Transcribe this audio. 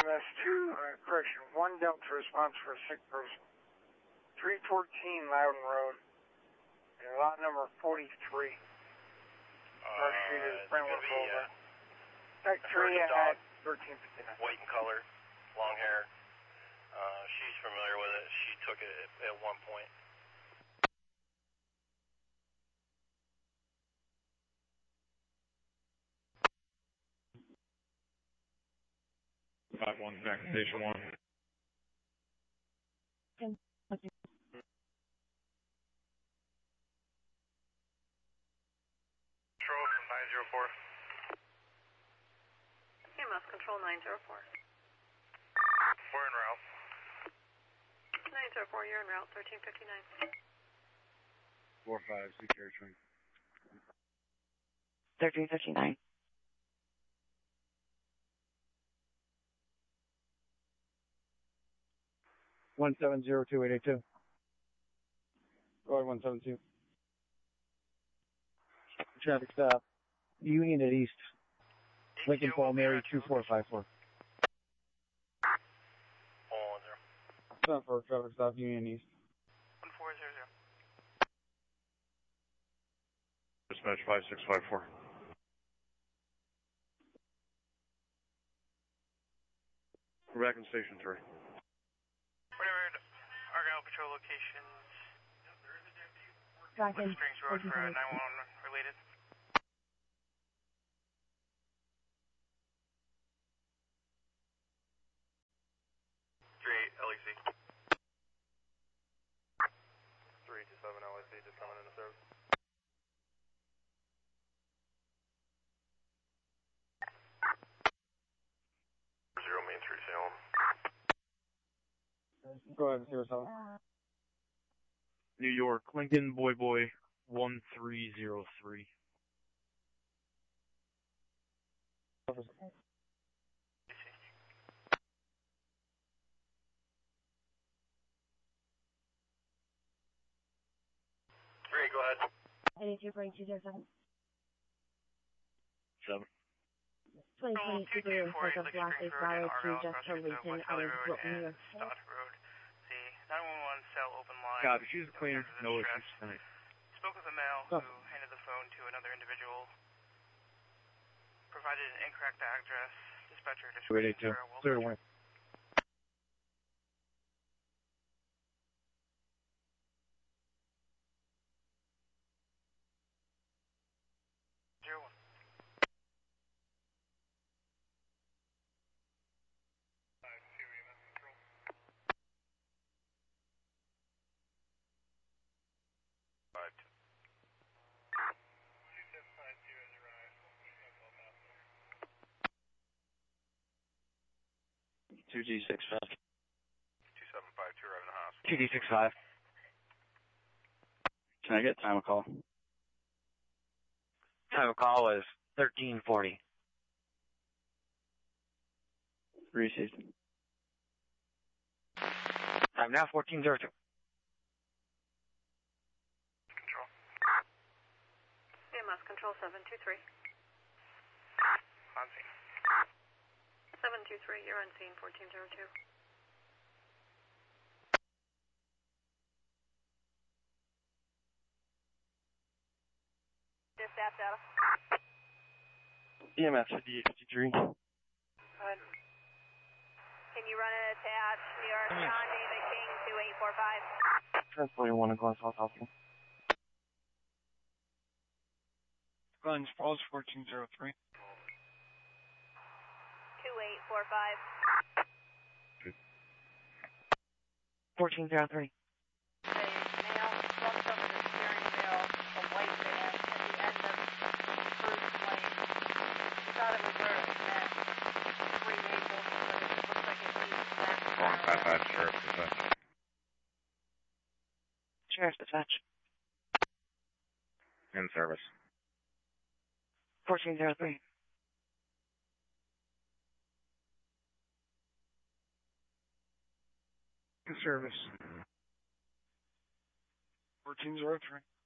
EMS2, correction, 1 Delta response for a sick person. 314 Loudon Road, and lot number 43. Our street is Brentwood Boulevard. Type 3 at 1359. White in color, long hair. She's familiar with it. She took it at one point. One back to station 1. Control from 904. EMS control 904. We're en route. 904, you're en route, 1359. 4-5, secure train. 1359. One 702-882. Go ahead, 172. Traffic stop. Union at East. Lincoln Fall Mary 2454. 110. Stop for traffic stop, Union East. 1400. Dispatch 5654. We're back in station 3. Whatever, Argyle Patrol locations. Back in. Springs Road for 911 related. LEC. 327 LEC just coming into service. Zero Main Street, Salem. Go ahead, 07. New York, Lincoln Boy 1303. Great, go ahead. 82.207. 7. 2022 Blue Import of Block 8 Flower to Jessica Layton out of Brooklyn, New York. Stoddard Road. The 911 cell open line. Copy, she's clean. No issues tonight. Spoke with a male who handed the phone to another individual. Provided an incorrect address. Dispatcher description 282. for a Clear to win. Two G65. 2752 right in the hospital. 2D65. Can I get time of call? Time of call was 1340. Received. Time now 1402. Control. EMS control 723. On scene. 723, you're on scene, 1402. Dispatch data. EMS 5853. Good. Can you run an attached New York John David King 2845? Transporting 1 across South Hospital. Glens Falls 1403. 2845. 1403. A male bumped up the steering wheel, a white van at the end of Bruce Lane. He thought it was her and three vehicles, but it looks like it's east. Wrong 55, Sheriff's Dispatch. Sheriff's Dispatch. In service. 1403. In service. 1403.